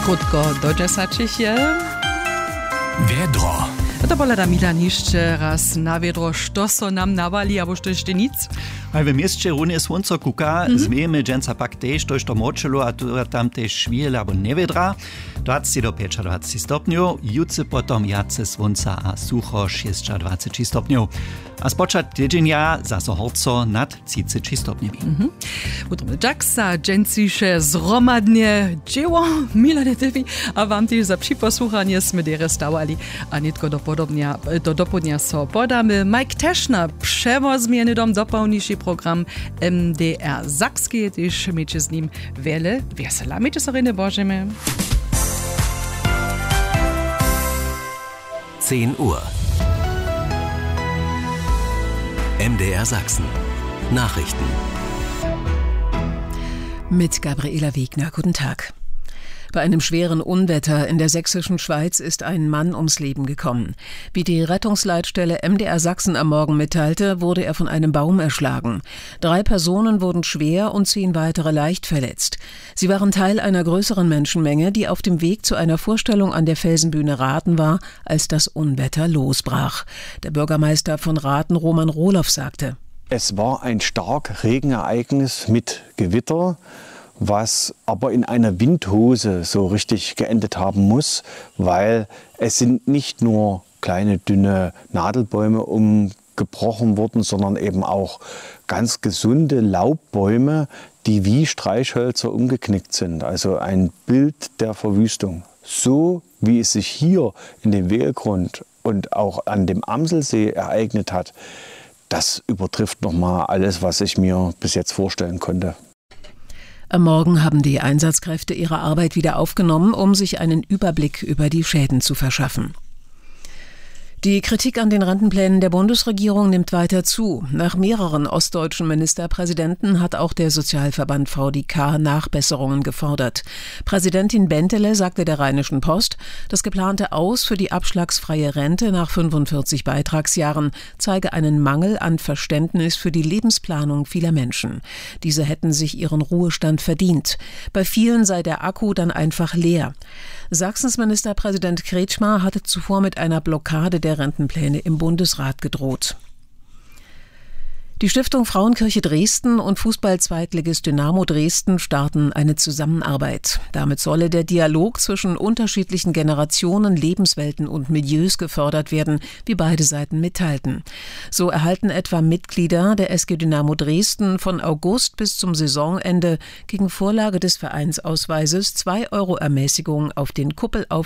Krótko do 10 je. Wiedro. To bola da Milan jeszcze raz na wiedro, što so nam nawali, albo što jeszcze nic. A w mieście runie słońce kuka, zwiemy dżęca pak też, toż to moczelo, a tu tam też szwiele albo niewiedra. 20 do 25 stopniów, jutce potom jace słońca a sucho 26 stopniów. A spoczat tydzienia zaso horco nad 30 stopniami. Utrom Jacksa, dżęcisze zromadnie dzieło, Milane Tywi, a wam też za przyposłuchanie sme dere stawali, a nitko do dopodnia so podamy. Mike Teschner, przewozmieny dom dopełniszy program MDR Sachskie, też miecie z nim wiele wesela. Miecie soriny Bożemy. 10 Uhr. MDR Sachsen. Nachrichten. Mit Gabriela Wegner. Guten Tag. Bei einem schweren Unwetter in der sächsischen Schweiz ist ein Mann ums Leben gekommen. Wie die Rettungsleitstelle MDR Sachsen am Morgen mitteilte, wurde er von einem Baum erschlagen. 3 Personen wurden schwer und 10 weitere leicht verletzt. Sie waren Teil einer größeren Menschenmenge, die auf dem Weg zu einer Vorstellung an der Felsenbühne Rathen war, als das Unwetter losbrach. Der Bürgermeister von Rathen, Roman Rohloff, sagte: Es war ein stark Regenereignis mit Gewitter, was aber in einer Windhose so richtig geendet haben muss, weil es sind nicht nur kleine, dünne Nadelbäume umgebrochen worden, sondern eben auch ganz gesunde Laubbäume, die wie Streichhölzer umgeknickt sind. Also ein Bild der Verwüstung. So wie es sich hier in dem Wehlgrund und auch an dem Amselsee ereignet hat, das übertrifft nochmal alles, was ich mir bis jetzt vorstellen konnte. Am Morgen haben die Einsatzkräfte ihre Arbeit wieder aufgenommen, um sich einen Überblick über die Schäden zu verschaffen. Die Kritik an den Rentenplänen der Bundesregierung nimmt weiter zu. Nach mehreren ostdeutschen Ministerpräsidenten hat auch der Sozialverband VDK Nachbesserungen gefordert. Präsidentin Bentele sagte der Rheinischen Post, das geplante Aus für die abschlagsfreie Rente nach 45 Beitragsjahren zeige einen Mangel an Verständnis für die Lebensplanung vieler Menschen. Diese hätten sich ihren Ruhestand verdient. Bei vielen sei der Akku dann einfach leer. Sachsens Ministerpräsident Kretschmer hatte zuvor mit einer Blockade der Rentenpläne im Bundesrat gedroht. Die Stiftung Frauenkirche Dresden und Fußball-Zweitligist Dynamo Dresden starten eine Zusammenarbeit. Damit solle der Dialog zwischen unterschiedlichen Generationen, Lebenswelten und Milieus gefördert werden, wie beide Seiten mitteilten. So erhalten etwa Mitglieder der SG Dynamo Dresden von August bis zum Saisonende gegen Vorlage des Vereinsausweises 2 € Ermäßigung auf den Kuppelaufstieg